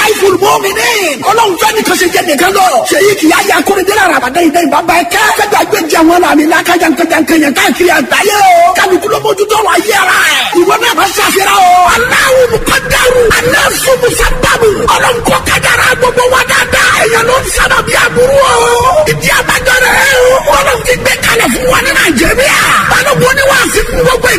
Saiful Mu'minin. Ọlọ́run fẹ́ nìkan ṣe jẹ́ nìkan lọ. Ṣèyí kìí ayé akóredélé àràbàdàn ìdẹ́ ìbábá ẹ̀kẹ́. Fẹ́gbẹ́ gbẹ́jẹ àwọn làmì lákàjà nkẹjẹ káàkiri àgbáyé o. Kálukú ló mójútó ọ̀rọ̀ ayé ara ẹ̀. Ìwọ náà bá ṣàfihàn o. Aláwo mùkọ́dárù. Aláṣu musababu. Ọlọ́run kọ́ kájàrà gbogbo wa dáadáa. Èèyàn ló ń sábà bí aburú o. Ìdí àbájọ rẹ̀ o. Ọlọ́run ti gbé kalẹ̀ fún wa ní Nàìjíríà. Balógun ni wàá sí fún gbogbo